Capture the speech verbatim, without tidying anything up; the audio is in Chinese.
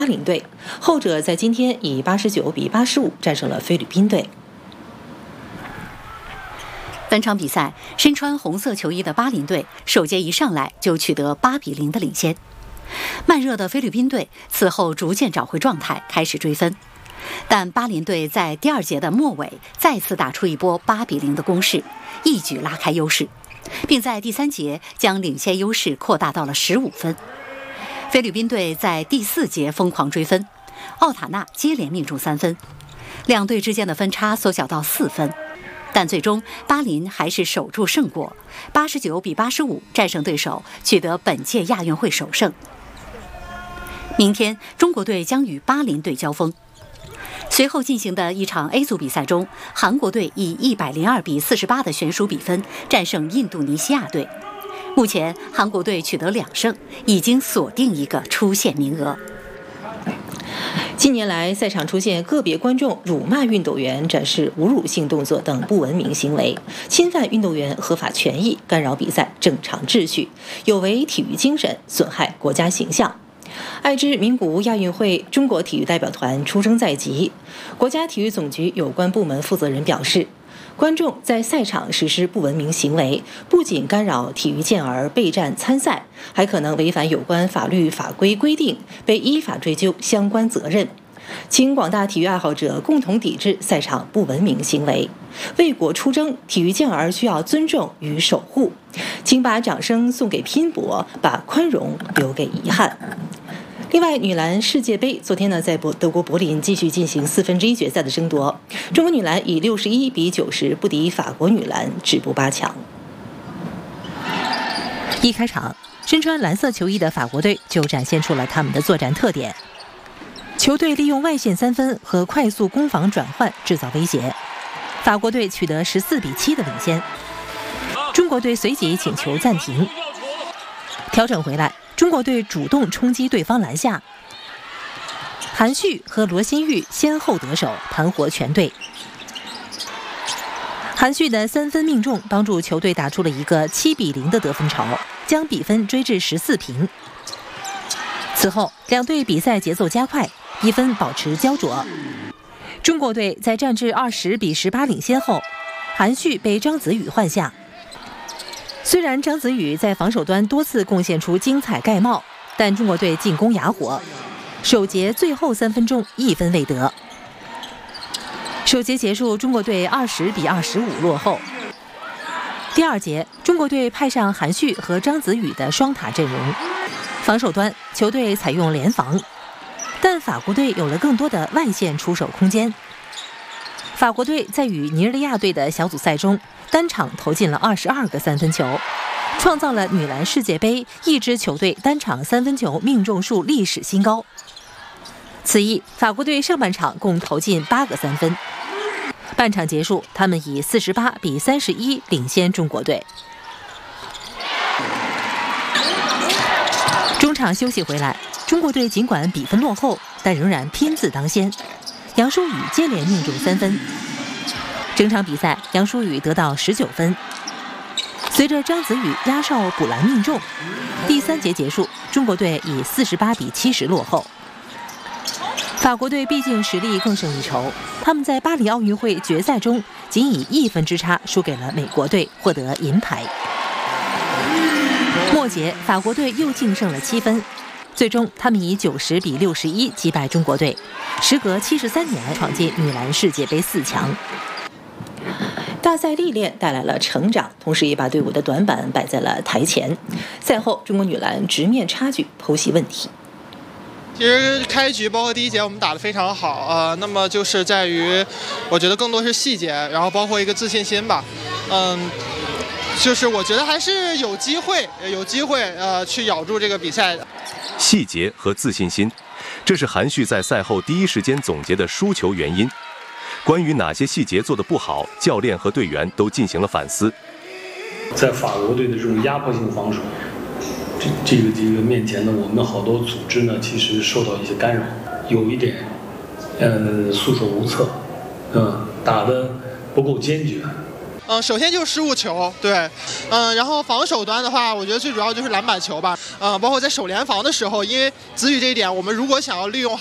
林队，后者在今天以八十九比八十五战胜了菲律宾队。 本场比赛，身穿红色球衣的巴林队首节一上来就取得八比零的领先。慢热的菲律宾队此后逐渐找回状态，开始追分。但巴林队在第二节的末尾再次打出一波八比零的攻势，一举拉开优势，并在第三节将领先优势扩大到了十五分。菲律宾队在第四节疯狂追分，奥塔纳接连命中三分，两队之间的分差缩小到四分。但最终巴林还是守住胜果，八十九比八十五战胜对手，取得本届亚运会首胜。明天中国队将与巴林队交锋。随后进行的一场 A 组比赛中，韩国队以一百零二比四十八的悬殊比分战胜印度尼西亚队。目前韩国队取得两胜，已经锁定一个出线名额。 近年来，赛场出现个别观众辱骂运动员、展示侮辱性动作等不文明行为，侵犯运动员合法权益，干扰比赛正常秩序，有违体育精神，损害国家形象。爱知名古屋亚运会中国体育代表团出征在即，国家体育总局有关部门负责人表示，观众在赛场实施不文明行为，不仅干扰体育健儿备战参赛，还可能违反有关法律法规规定，被依法追究相关责任。请广大体育爱好者共同抵制赛场不文明行为，为国出征，体育健儿需要尊重与守护。请把掌声送给拼搏，把宽容留给遗憾。另外，女篮世界杯昨天呢，在德国柏林继续进行四分之一决赛的争夺，中国女篮以六十一比九十不敌法国女篮，止步八强。 一开场，身穿蓝色球衣的法国队就展现出了他们的作战特点。球队利用外线三分和快速攻防转换制造威胁，法国队取得十四比七的领先。中国队随即请求暂停，调整回来，中国队主动冲击对方篮下，韩旭和罗新玉先后得手，盘活全队。韩旭的三分命中，帮助球队打出了一个七比零的得分潮，将比分追至十四平。此后，两队比赛节奏加快，比分保持焦灼。中国队在战至二十比十八领先后，韩旭被张子宇换下。虽然张子宇在防守端多次贡献出精彩盖帽，但中国队进攻哑火，首节最后三分钟一分未得。首节结束，中国队二十比二十五落后。第二节，中国队派上韩旭和张子宇的双塔阵容，防守端球队采用联防，但法国队有了更多的外线出手空间。法国队在与尼日利亚队的小组赛中，单场投进了二十二个三分球，创造了女篮世界杯一支球队单场三分球命中数历史新高。此役，法国队上半场共投进八个三分。半场结束，他们以四十八比三十一领先中国队。中场休息回来，中国队尽管比分落后，但仍然拼字当先。杨舒雨接连命中三分，整场比赛杨舒雨得到十九分。随着张子宇压哨补篮命中，第三节结束，中国队以四十八比七十落后。法国队毕竟实力更胜一筹，他们在巴黎奥运会决赛中仅以一分之差输给了美国队，获得银牌。末节，法国队又净胜了七分，最终他们以九十比六十一击败中国队，时隔七十三年闯进女篮世界杯四强。 大赛历练带来了成长，同时也把队伍的短板摆在了台前。赛后，中国女篮直面差距，剖析问题。 其实开局包括第一节我们打得非常好啊、呃，那么就是在于，我觉得更多是细节，然后包括一个自信心吧，嗯，就是我觉得还是有机会，有机会呃去咬住这个比赛的。 细节和自信心，这是韩旭在赛后第一时间总结的输球原因。关于哪些细节做得不好，教练和队员都进行了反思。 在法国队的这种压迫性防守。这这个这个面前呢，我们好多组织呢，其实受到一些干扰，有一点，呃，束手无策，嗯，打得不够坚决。 嗯、呃，首先就是失误球，对，嗯、呃，然后防守端的话，我觉得最主要就是篮板球吧，嗯、呃，包括在守联防的时候，因为子宇这一点，我们如果想要利用